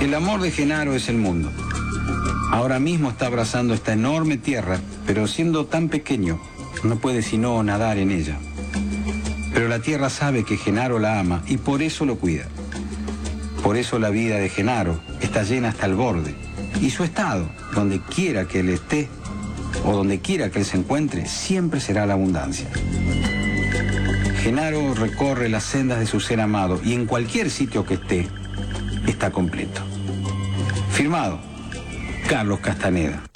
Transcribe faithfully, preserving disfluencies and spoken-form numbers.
El amor de Genaro es el mundo. Ahora mismo está abrazando esta enorme tierra, pero siendo tan pequeño, no puede sino nadar en ella. Pero la tierra sabe que Genaro la ama y por eso lo cuida. Por eso la vida de Genaro está llena hasta el borde. Y su estado, donde quiera que él esté, o donde quiera que él se encuentre, siempre será la abundancia. Genaro recorre las sendas de su ser amado y en cualquier sitio que esté, está completo. Firmado, Carlos Castaneda.